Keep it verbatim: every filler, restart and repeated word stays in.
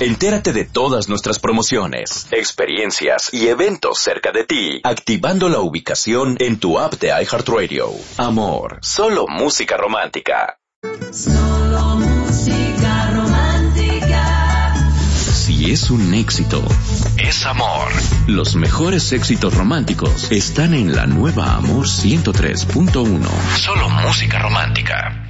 Entérate de todas nuestras promociones, experiencias y eventos cerca de ti, activando la ubicación en tu app de iHeartRadio. Amor, solo música romántica. Solo música romántica. Si es un éxito, es amor. Los mejores éxitos románticos están en la nueva Amor ciento tres punto uno. Solo música romántica.